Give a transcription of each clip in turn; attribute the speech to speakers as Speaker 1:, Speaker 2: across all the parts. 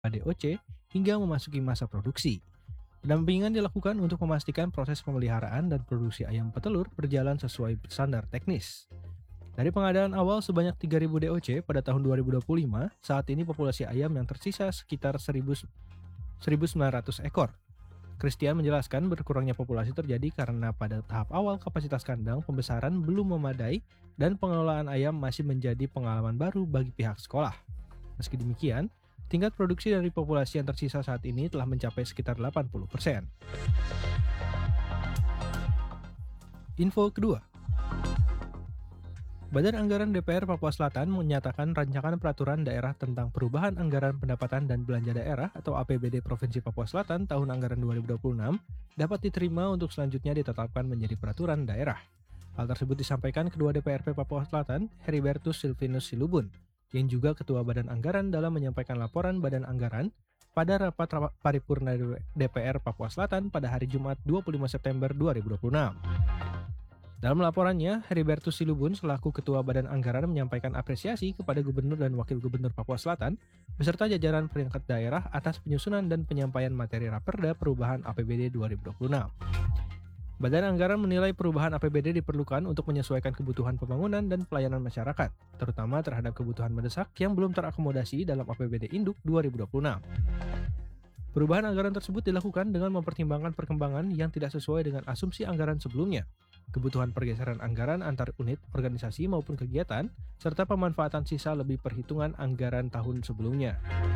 Speaker 1: DOC hingga memasuki masa produksi. Pendampingan dilakukan untuk memastikan proses pemeliharaan dan produksi ayam petelur berjalan sesuai standar teknis. Dari pengadaan awal sebanyak 3.000 DOC pada tahun 2025, saat ini populasi ayam yang tersisa sekitar 1.900 ekor. Christian menjelaskan berkurangnya populasi terjadi karena pada tahap awal kapasitas kandang pembesaran belum memadai dan pengelolaan ayam masih menjadi pengalaman baru bagi pihak sekolah. Meski demikian, tingkat produksi dari populasi yang tersisa saat ini telah mencapai sekitar 80%. Info kedua. Badan Anggaran DPR Papua Selatan menyatakan rancangan peraturan daerah tentang perubahan anggaran pendapatan dan belanja daerah atau APBD Provinsi Papua Selatan tahun anggaran 2026 dapat diterima untuk selanjutnya ditetapkan menjadi peraturan daerah. Hal tersebut disampaikan Ketua DPRP Papua Selatan, Heribertus Silvinus Silubun, yang juga Ketua Badan Anggaran dalam menyampaikan laporan Badan Anggaran pada rapat paripurna DPR Papua Selatan pada hari Jumat 25 September 2026. Dalam laporannya, Heribertus Silubun selaku Ketua Badan Anggaran menyampaikan apresiasi kepada Gubernur dan Wakil Gubernur Papua Selatan beserta jajaran perangkat daerah atas penyusunan dan penyampaian materi Raperda Perubahan APBD 2026. Badan Anggaran menilai perubahan APBD diperlukan untuk menyesuaikan kebutuhan pembangunan dan pelayanan masyarakat, terutama terhadap kebutuhan mendesak yang belum terakomodasi dalam APBD Induk 2026. Perubahan anggaran tersebut dilakukan dengan mempertimbangkan perkembangan yang tidak sesuai dengan asumsi anggaran sebelumnya, kebutuhan pergeseran anggaran antar unit, organisasi maupun kegiatan, serta pemanfaatan sisa lebih perhitungan anggaran tahun sebelumnya.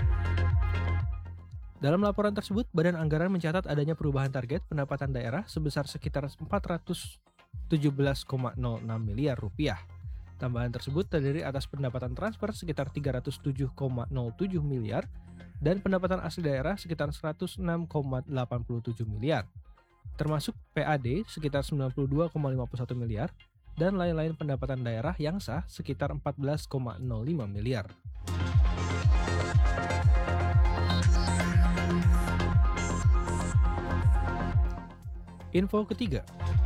Speaker 1: Dalam laporan tersebut, Badan Anggaran mencatat adanya perubahan target pendapatan daerah sebesar sekitar 417,06 miliar rupiah. Tambahan tersebut terdiri atas pendapatan transfer sekitar 307,07 miliar dan pendapatan asli daerah sekitar 106,87 miliar. Termasuk PAD sekitar 92,51 miliar, dan lain-lain pendapatan daerah yang sah sekitar 14,05 miliar. Info ketiga.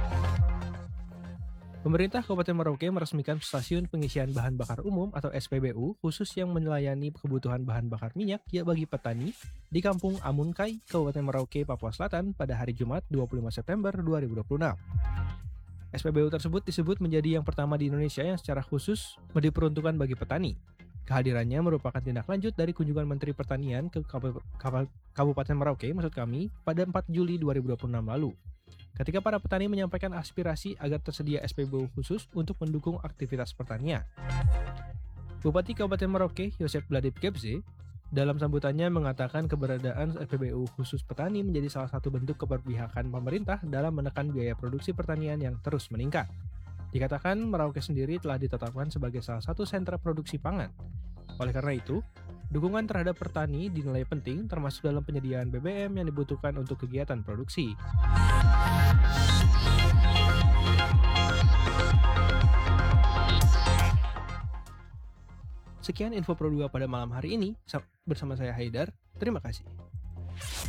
Speaker 1: Pemerintah Kabupaten Merauke meresmikan stasiun pengisian bahan bakar umum atau SPBU khusus yang melayani kebutuhan bahan bakar minyak ya bagi petani di Kampung Amunkai, Kabupaten Merauke, Papua Selatan pada hari Jumat 25 September 2026. SPBU tersebut disebut menjadi yang pertama di Indonesia yang secara khusus diperuntukkan bagi petani. Kehadirannya merupakan tindak lanjut dari kunjungan Menteri Pertanian ke Kabupaten Merauke, maksud kami, pada 4 Juli 2026 lalu. Ketika para petani menyampaikan aspirasi agar tersedia SPBU khusus untuk mendukung aktivitas pertanian. Bupati Kabupaten Merauke, Yosep Bladip Kebze, dalam sambutannya mengatakan keberadaan SPBU khusus petani menjadi salah satu bentuk keberpihakan pemerintah dalam menekan biaya produksi pertanian yang terus meningkat. Dikatakan Merauke sendiri telah ditetapkan sebagai salah satu sentra produksi pangan. Oleh karena itu, dukungan terhadap petani dinilai penting termasuk dalam penyediaan BBM yang dibutuhkan untuk kegiatan produksi. Sekian info Pro 2 pada malam hari ini bersama saya Haidar. Terima kasih.